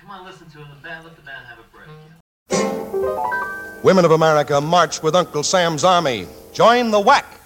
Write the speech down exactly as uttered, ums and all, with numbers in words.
come on, listen to him. The band, let the band have a break. Women of America, march with Uncle Sam's army. Join the W A C